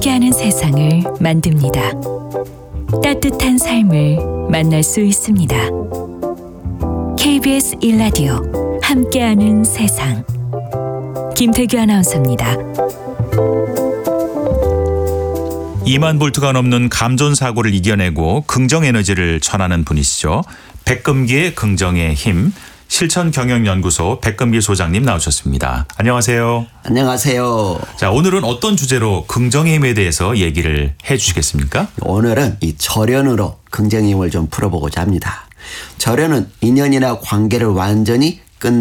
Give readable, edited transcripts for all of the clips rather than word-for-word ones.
함께하는 세상을 만듭니다. 따뜻한 삶을 만날 수 있습니다. KBS 1라디오 함께하는 세상. 김태규 아나운서입니다. 2만 볼트가 넘는 감전 사고를 이겨내고 긍정 에너지를 전하는 분이시죠. 백금기의 긍정의 힘, 실천경영연구소 백금기 소장님 나오셨습니다. 안녕하세요. 안녕하세요. 자, 오늘은 어떤 주제로 긍정의 힘에 대해서 얘기를 해 주시겠습니까? 오늘은 이 절연으로 긍정의 힘을 좀 풀어보고자 합니다. 절연은 인연이나 관계를 완전히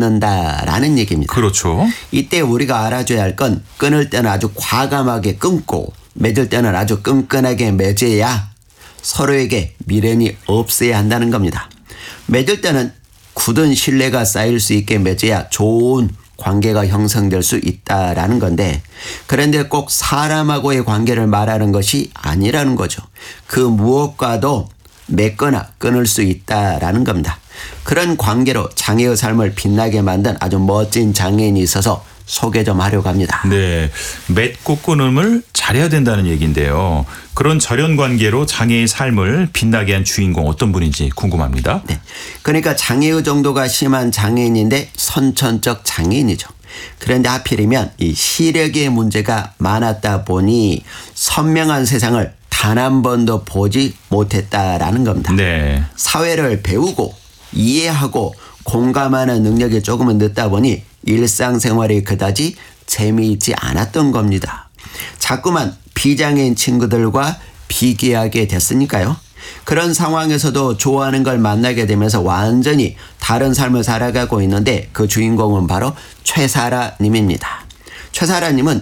끊는다라는 얘기입니다. 그렇죠. 이때 우리가 알아줘야 할 건 끊을 때는 아주 과감하게 끊고 맺을 때는 아주 끈끈하게 맺어야 서로에게 미련이 없어야 한다는 겁니다. 맺을 때는 굳은 신뢰가 쌓일 수 있게 맺어야 좋은 관계가 형성될 수 있다라는 건데, 그런데 꼭 사람하고의 관계를 말하는 것이 아니라는 거죠. 그 무엇과도 맺거나 끊을 수 있다라는 겁니다. 그런 관계로 장애의 삶을 빛나게 만든 아주 멋진 장애인이 있어서 소개 좀 하려고 합니다. 네, 맺고 끊음을 잘해야 된다는 얘기인데요. 그런 절연 관계로 장애의 삶을 빛나게 한 주인공 어떤 분인지 궁금합니다. 네, 그러니까 장애의 정도가 심한 장애인인데 선천적 장애인이죠. 그런데 하필이면 이 시력의 문제가 많았다 보니 선명한 세상을 단 한 번도 보지 못했다라는 겁니다. 네. 사회를 배우고 이해하고 공감하는 능력이 조금은 늦다 보니 일상생활이 그다지 재미있지 않았던 겁니다. 자꾸만 비장애인 친구들과 비교하게 됐으니까요. 그런 상황에서도 좋아하는 걸 만나게 되면서 완전히 다른 삶을 살아가고 있는데, 그 주인공은 바로 최사라 님입니다. 최사라 님은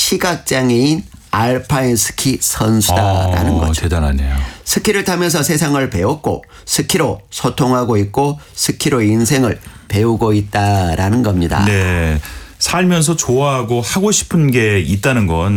시각장애인 알파인 스키 선수다라는 거죠. 대단하네요. 스키를 타면서 세상을 배웠고 스키로 소통하고 있고 스키로 인생을 배우고 있다라는 겁니다. 네. 살면서 좋아하고 하고 싶은 게 있다는 건